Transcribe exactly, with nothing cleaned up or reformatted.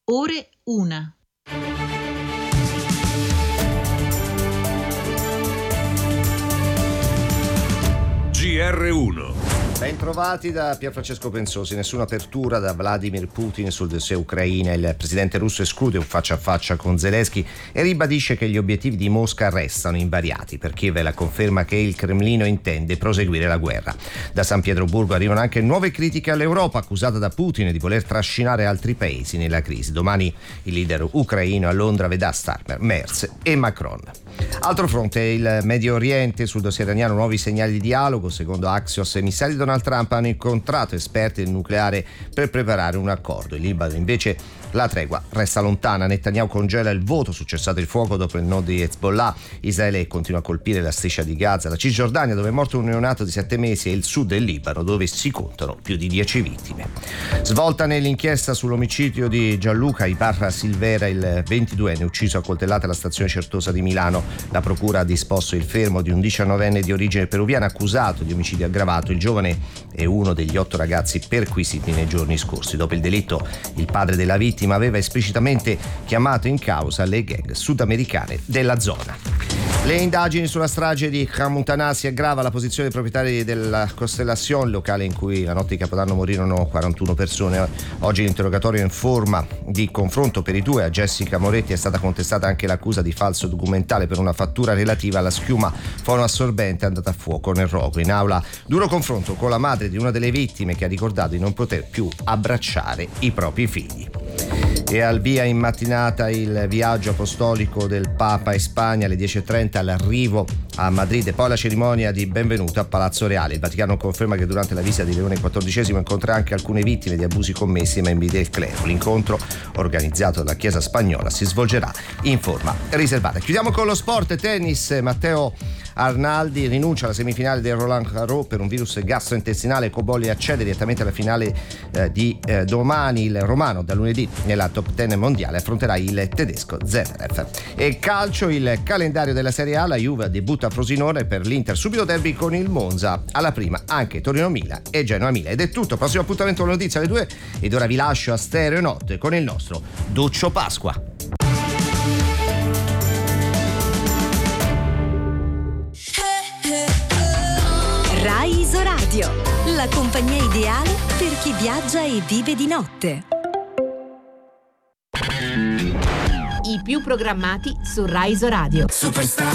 Ore una. G R uno. Ben trovati da Pierfrancesco Pensosi. Nessuna apertura da Vladimir Putin sul dossier Ucraina. Il presidente russo esclude un faccia a faccia con Zelensky e ribadisce che gli obiettivi di Mosca restano invariati. Per Kiev la conferma che il Cremlino intende proseguire la guerra. Da San Pietroburgo arrivano anche nuove critiche all'Europa, accusata da Putin di voler trascinare altri paesi nella crisi. Domani il leader ucraino a Londra vedrà Starmer, Merz e Macron. Altro fronte, il Medio Oriente. Sul dossier iraniano nuovi segnali di dialogo. Secondo Axios, emissari di Donald Trump hanno incontrato esperti del nucleare per preparare un accordo. In Libano invece la tregua resta lontana. Netanyahu congela il voto su cessate il fuoco dopo il no di Hezbollah. Israele continua a colpire la striscia di Gaza, la Cisgiordania dove è morto un neonato di sette mesi e il sud del Libano dove si contano più di dieci vittime. Svolta nell'inchiesta sull'omicidio di Gianluca Ibarra Silvera, il ventiduenne ucciso a coltellate alla stazione Certosa di Milano. La procura ha disposto il fermo di un diciannovenne di origine peruviana accusato di omicidio aggravato. Il giovane è uno degli otto ragazzi perquisiti nei giorni scorsi. Dopo il delitto, il padre della vittima aveva esplicitamente chiamato in causa le gang sudamericane della zona. Le indagini sulla strage di Khan Muntanar. Si aggrava la posizione dei proprietari della Constellation, locale in cui la notte di Capodanno morirono quarantuno persone. Oggi l'interrogatorio in forma di confronto per i due. A Jessica Moretti è stata contestata anche l'accusa di falso documentale per una fattura relativa alla schiuma fonoassorbente andata a fuoco nel rogo. In aula duro confronto con la madre di una delle vittime che ha ricordato di non poter più abbracciare i propri figli. E al via in mattinata il viaggio apostolico del Papa in Spagna alle dieci e trenta all'arrivo a Madrid e poi la cerimonia di benvenuto a Palazzo Reale. Il Vaticano conferma che durante la visita di Leone quattordicesimo incontrerà anche alcune vittime di abusi commessi ai membri del clero. L'incontro, organizzato dalla Chiesa spagnola, si svolgerà in forma riservata. Chiudiamo con lo sport. Tennis. Matteo Arnaldi rinuncia alla semifinale del Roland Garros per un virus gastrointestinale. Cobolli accede direttamente alla finale eh, di eh, domani. Il romano da lunedì nella top dieci mondiale affronterà il tedesco Zverev. E calcio, il calendario della Serie A. La Juve debutta a Frosinone, per l'Inter subito derby con il Monza, alla prima anche Torino-Milan e Genoa-Milan. Ed è tutto, prossimo appuntamento con le notizie alle due ed ora vi lascio a Stereo Notte con il nostro Duccio Pasqua. Rai Isoradio, la compagnia ideale per chi viaggia e vive di notte. I più programmati su Rai Isoradio. Superstar.